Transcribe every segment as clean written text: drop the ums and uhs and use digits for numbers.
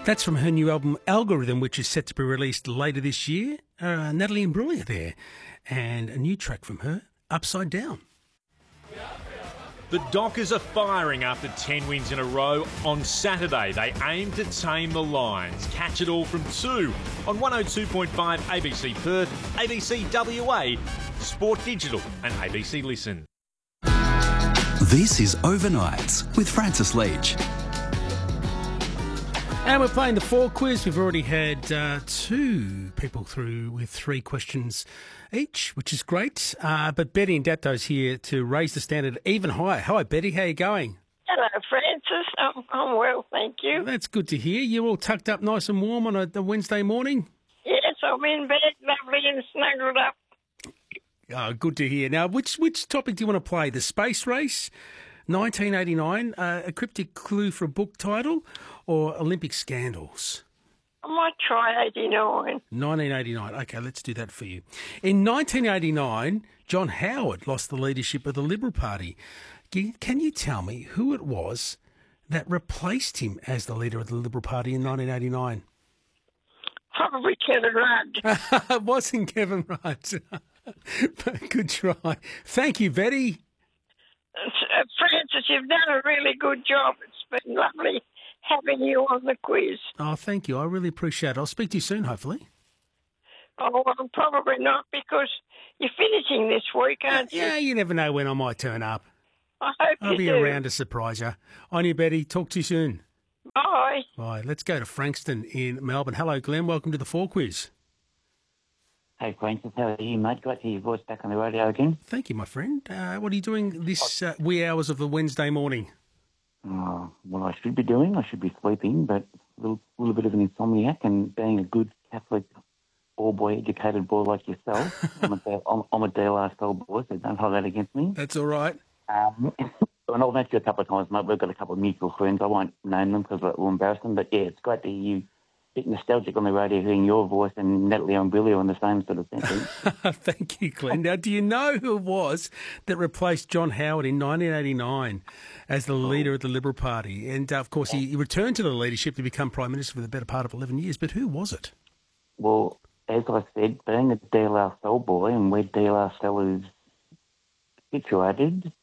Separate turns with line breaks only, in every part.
That's from her new album Algorithm, which is set to be released later this year. Natalie Imbruglia there. And a new track from her, Upside Down.
The Dockers are firing after 10 wins in a row. On Saturday, they aim to tame the Lions. Catch it all from 2 on 102.5 ABC Perth, ABC WA, Sport Digital and ABC Listen.
This is Overnights with Francis Leach.
And we're playing the 4 quiz. We've already had 2 people through with 3 questions each, which is great. But Betty and Dapto's here to raise the standard even higher. Hi, Betty. How are you going?
Hello, Francis. I'm well, thank you.
Well, that's good to hear. You're all tucked up nice and warm on a Wednesday morning?
Yes, I'm in bed, lovely and snuggled up.
Oh, good to hear. Now, which topic do you want to play? The space race, 1989, a cryptic clue for a book title, or Olympic scandals?
I might try 89.
1989. Okay, let's do that for you. In 1989, John Howard lost the leadership of the Liberal Party. Can you tell me who it was that replaced him as the leader of the Liberal Party in 1989?
Probably Kevin Rudd.
It wasn't Kevin Rudd. Good try. Thank you, Betty.
Francis, you've done a really good job. It's been lovely having you on the quiz.
Oh, thank you. I really appreciate it. I'll speak to you soon, hopefully.
Oh, well, probably not, because you're finishing this week, aren't you?
Yeah, you never know when I might turn up.
I hope
I'll be around to surprise you. On you, Betty. Talk to you soon.
Bye.
Bye. Let's go to Frankston in Melbourne. Hello, Glenn. Welcome to the 4 quiz.
Hey, Francis. How are you, mate? Great to hear your voice back on the radio again.
Thank you, my friend. What are you doing this wee hours of the Wednesday morning?
Oh, well, I should be sleeping, but a little bit of an insomniac, and being a good Catholic all-boy educated boy like yourself, I'm a DLR style boy, so don't hold that against me.
That's all right.
And I've met you a couple of times, mate. We've got a couple of mutual friends. I won't name them because it will embarrass them, but yeah, it's great to hear you a bit nostalgic on the radio, hearing your voice and Natalie Imbruglia on the same sort of sentence.
Thank you, Glenn. Now, do you know who it was that replaced John Howard in 1989 as the leader of the Liberal Party? And, of course, he returned to the leadership to become Prime Minister for the better part of 11 years. But who was it?
Well, as I said, being a DLR cell boy and where DLR cell is situated,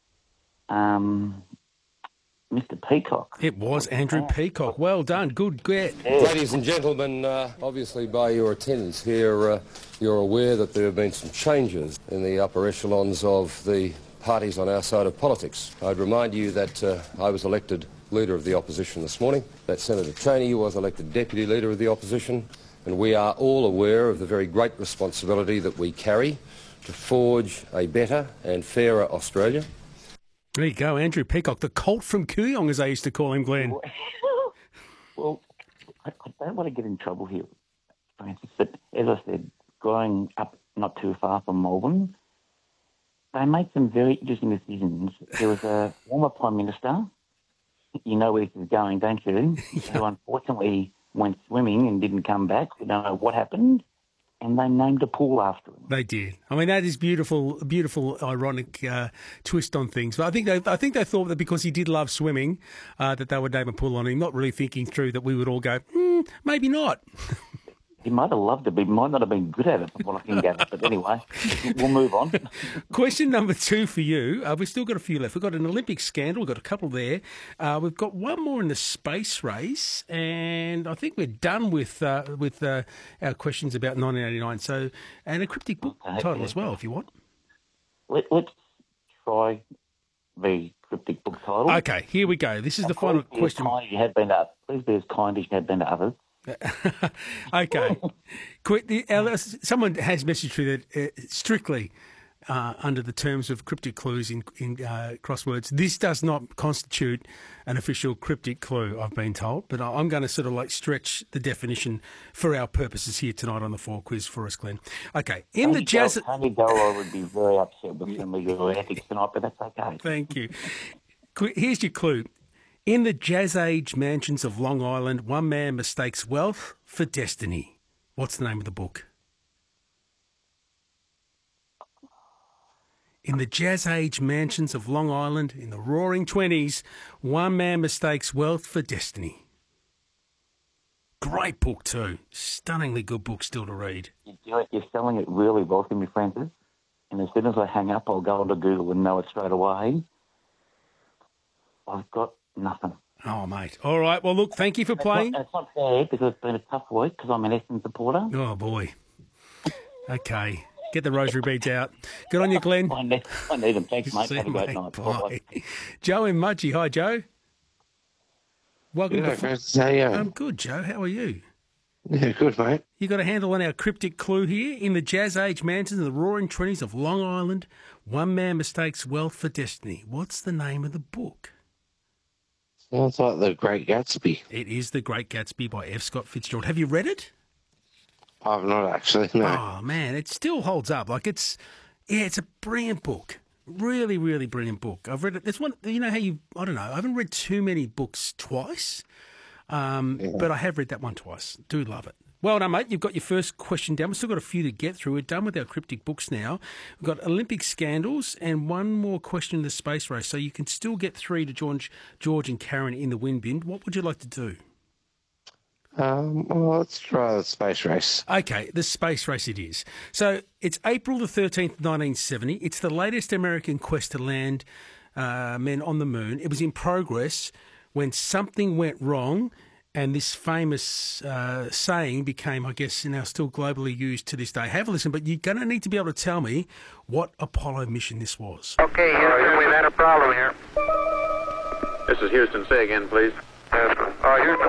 Mr. Peacock.
It was Andrew Peacock. Well done. Good get.
Ladies and gentlemen, obviously by your attendance here, you're aware that there have been some changes in the upper echelons of the parties on our side of politics. I'd remind you that I was elected Leader of the Opposition this morning, that Senator Cheney was elected Deputy Leader of the Opposition, and we are all aware of the very great responsibility that we carry to forge a better and fairer Australia.
There you go, Andrew Peacock, the Colt from Kooyong, as I used to call him, Glenn.
Well, I don't want to get in trouble here, Francis, but as I said, growing up not too far from Melbourne, they made some very interesting decisions. There was a former Prime Minister, you know where this is going, don't you, who unfortunately went swimming and didn't come back. We don't know what happened. And they named a pool after him.
They did. I mean, that is beautiful, ironic twist on things. But I think they thought that because he did love swimming, that they would name a pool on him, not really thinking through that we would all go, maybe not.
He might have loved it, but he might not have been good at it, from what I can gather. But anyway, we'll move on.
Question number 2 for you. We've still got a few left. We've got an Olympic scandal. We've got a couple there. We've got one more in the space race, and I think we're done with our questions about 1989. So, and a cryptic book title as well, if you want.
Let's try the cryptic book title.
Okay, here we go. This is the final question.
Please be as kind as you have been to others.
Okay. Someone has messaged through that strictly under the terms of cryptic clues in crosswords. This does not constitute an official cryptic clue, I've been told, but I'm going to sort of stretch the definition for our purposes here tonight on the 4 quiz for us, Glenn. Okay.
Tony Dola would be very upset with some of your ethics tonight, but that's okay.
Thank you. Here's your clue. In the jazz age mansions of Long Island, one man mistakes wealth for destiny. What's the name of the book? In the jazz age mansions of Long Island in the roaring 20s, one man mistakes wealth for destiny. Great book too. Stunningly good book still to read.
You're selling it really well to me, Francis. And as soon as I hang up, I'll go onto Google and know it straight away. I've got nothing.
Oh, mate. All right. Well, look, thank you for playing.
It's not fair because it's been a tough week because I'm an Essendon supporter.
Oh, boy. Okay. Get the rosary beads out. Good on you, Glenn.
I need them. Thanks, mate.
See
Have a
you,
great
mate.
night.
Bye. Joe in Mudgee. Hi, Joe. Welcome to
Francis. How are you?
I'm good, Joe. How are you?
Yeah, good, mate.
You got a handle on our cryptic clue here. In the Jazz Age mansions and the roaring twenties of Long Island, one man mistakes wealth for destiny. What's the name of the book?
Sounds like The Great Gatsby.
It is The Great Gatsby by F. Scott Fitzgerald. Have you read it?
I've not actually, no.
Oh, man, it still holds up. Like, it's a brilliant book. Really, really brilliant book. I've read it. It's one, you know how I don't know, I haven't read too many books twice, but I have read that one twice. Do love it. Well done, mate. You've got your first question down. We've still got a few to get through. We're done with our cryptic books now. We've got Olympic scandals and one more question in the space race. So you can still get three to George and Karen in the win bin. What would you like to do?
Well, let's try the space race.
Okay, the space race it is. So it's April the 13th, 1970. It's the latest American quest to land men on the moon. It was in progress when something went wrong, and this famous saying became, I guess, now still globally used to this day. Have a listen, but you're going to need to be able to tell me what Apollo mission this was.
Okay, Houston, we've had a problem here. This is Houston. Say again, please. Houston,